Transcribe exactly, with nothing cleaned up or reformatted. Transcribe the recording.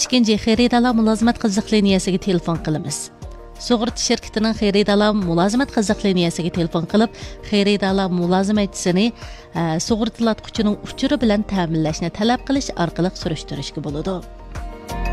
ikkinchi xaridorlar mulozimat qiziq liniyasiga telefon qilamiz. Sug'urta shirkatining xaridorlar mulozimat qiziq liniyasiga telefon qilib, xaridorlar mulozimatchisini sug'urtalatquchining uchuri bilan ta'minlashni talab qilish orqali surishtirishga bo'ladi.